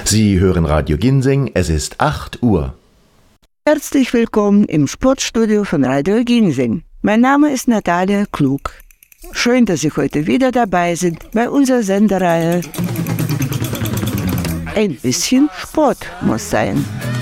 Sie hören Radio Ginseng, es ist 8 Uhr. Herzlich willkommen im Sportstudio von Radio Ginseng. Mein Name ist Natalia Klug. Schön, dass Sie heute wieder dabei sind bei unserer Sendereihe Ein bisschen Sport muss sein.